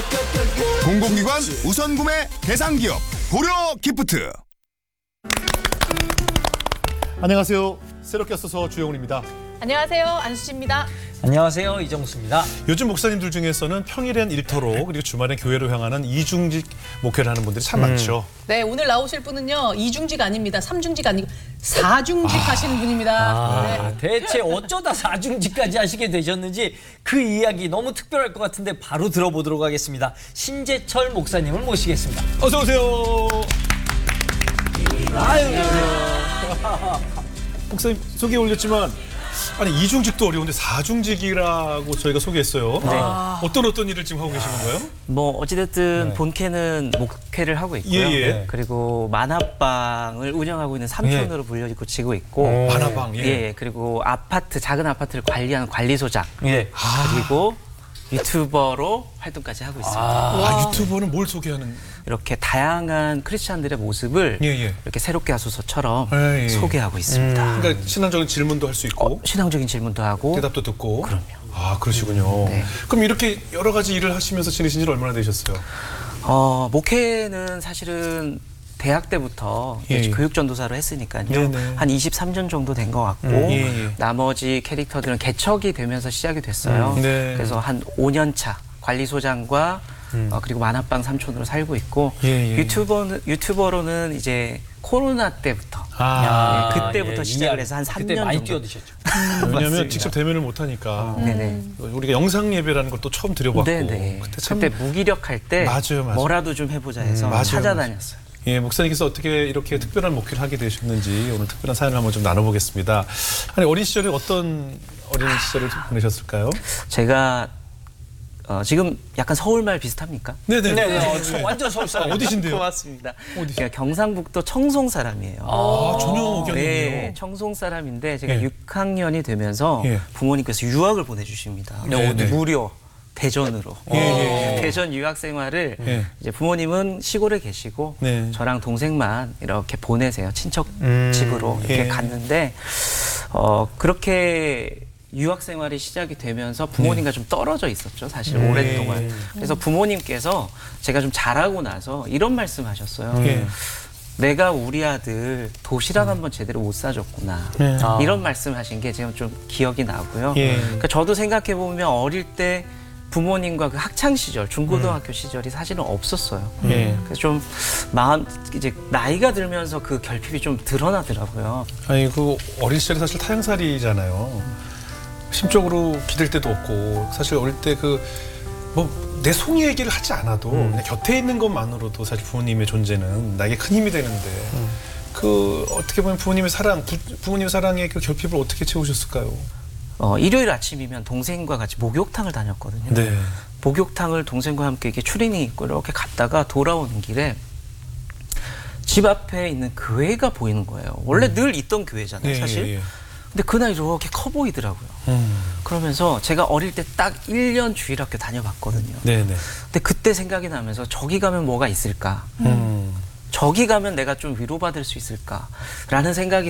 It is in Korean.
공공기관 우선 구매 대상 기업 고려 기프트. 안녕하세요. 새롭게 써서 주영훈입니다. 안녕하세요. 안수지입니다. 안녕하세요. 이정수입니다. 요즘 목사님들 중에서는 평일엔 일터로 그리고 주말엔 교회로 향하는 이중직 목회를 하는 분들이 참 많죠. 네, 오늘 나오실 분은요. 이중직 아닙니다. 삼중직 아니고 사중직 하시는 분입니다. 네. 대체 어쩌다 사중직까지 하시게 되셨는지 그 이야기 너무 특별할 것 같은데 바로 들어보도록 하겠습니다. 신재철 목사님을 모시겠습니다. 어서 오세요. 아유, 목사님 소개 올렸지만 아니 이중직도 어려운데 사중직이라고 저희가 소개했어요. 어떤 일을 지금 하고 계시는 거예요? 뭐 어찌됐든 본캐는 목회를 하고 있고요. 예. 그리고 만화방을 운영하고 있는 삼촌으로 불려지고 있고 만화방. 예. 그리고 아파트 작은 아파트를 관리하는 관리소장. 예. 그리고 유튜버로 활동까지 하고 있습니다. 유튜버는 뭘 소개하는? 이렇게 다양한 크리스찬들의 모습을 예. 이렇게 새롭게 하소서처럼 예. 소개하고 있습니다. 그러니까 신앙적인 질문도 할 수 있고 신앙적인 질문도 하고 대답도 듣고. 그럼요. 아 그러시군요. 네. 그럼 이렇게 여러 가지 일을 하시면서 지내신 지 얼마나 되셨어요? 목회는 사실은 대학 때부터 예. 교육전도사로 했으니까요. 네네. 한 23년 정도 된 것 같고 예. 나머지 캐릭터들은 개척이 되면서 시작이 됐어요. 네. 그래서 한 5년 차 관리소장과 그리고 만화방 삼촌으로 살고 있고 예. 유튜버로는 이제 코로나 때부터 그때부터 예, 시작을 해서 한 그때 3년 많이 정도. 뛰어드셨죠. 왜냐하면 맞습니다. 직접 대면을 못 하니까 네네. 우리가 영상 예배라는 걸 또 처음 드려봤고 네네. 그때 그때 무기력할 때 맞아요. 뭐라도 좀 해보자 해서 맞아요. 찾아다녔어요. 예, 목사님께서 어떻게 이렇게 특별한 목회를 하게 되셨는지 오늘 특별한 사연을 한번 좀 나눠보겠습니다. 아니 어린 시절에 어떤 어린 시절을 보내셨을까요? 제가 지금 약간 서울말 비슷합니까? 네네. 완전 서울 사람. 어디신데요? 고맙습니다. 어디시? 제가 경상북도 청송 사람이에요. 전혀 의견이네요. 네, 청송 사람인데 제가 예. 6학년이 되면서 예. 부모님께서 유학을 보내주십니다. 네, 네. 무려 대전으로. 대전 유학 생활을 예. 이제 부모님은 시골에 계시고 네. 저랑 동생만 이렇게 보내세요. 친척 집으로 이렇게 예. 갔는데 그렇게 유학 생활이 시작이 되면서 부모님과 좀 떨어져 있었죠. 사실 오랫동안. 그래서 부모님께서 제가 좀 자라고 나서 이런 말씀하셨어요. 예. 내가 우리 아들 도시락 한번 제대로 못 사줬구나. 이런 말씀하신 게 제가 좀 기억이 나고요. 예. 그러니까 저도 생각해 보면 어릴 때 부모님과 그 학창 시절, 중고등학교 시절이 사실은 없었어요. 예. 그래서 좀 이제 나이가 들면서 그 결핍이 좀 드러나더라고요. 아니 그 어린 시절에 사실 타향살이잖아요. 심적으로 기댈 데도 없고 사실 어릴 때 내 속의 얘기를 하지 않아도 그냥 곁에 있는 것만으로도 사실 부모님의 존재는 나에게 큰 힘이 되는데 그 어떻게 보면 부모님의 사랑의 그 결핍을 어떻게 채우셨을까요? 일요일 아침이면 동생과 같이 목욕탕을 다녔거든요. 네. 목욕탕을 동생과 함께 이렇게 추리닝 입고 이렇게 갔다가 돌아오는 길에 집 앞에 있는 교회가 보이는 거예요. 원래 늘 있던 교회잖아요, 사실. 예. 근데 그날 이렇게 커 보이더라고요. 그러면서 제가 어릴 때 딱 1년 주일학교 다녀봤거든요. 네네. 근데 그때 생각이 나면서 저기 가면 뭐가 있을까? 저기 가면 내가 좀 위로받을 수 있을까라는 생각이